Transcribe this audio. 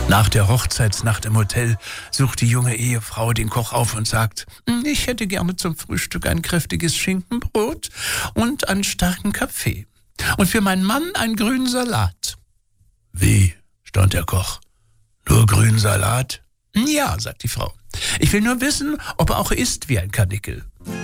Nach der Hochzeitsnacht im Hotel sucht die junge Ehefrau den Koch auf und sagt: Ich hätte gerne zum Frühstück ein kräftiges Schinkenbrot und einen starken Kaffee. Und für meinen Mann einen grünen Salat. Wie? Staunt der Koch. Nur grünen Salat? Ja, sagt die Frau. Ich will nur wissen, ob er auch isst wie ein Karnickel.